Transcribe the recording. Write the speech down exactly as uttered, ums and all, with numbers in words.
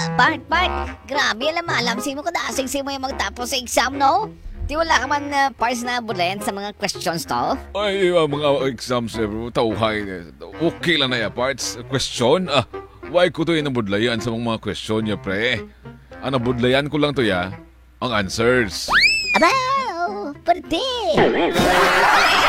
Part, part, grabe alam alam. Sino ka dasing sino yung magtapos sa exam, no? Di wala ka man uh, parts na bulayan sa mga questions to? Ay, uh, mga exams, eh, bro. Tauhay. Okay lang na ya, parts. Question? Ah, why ko to yung nabudlayan sa mga question niya, pre? Ang nabudlayan ko lang to ya, ang answers. Abaw! Pwede!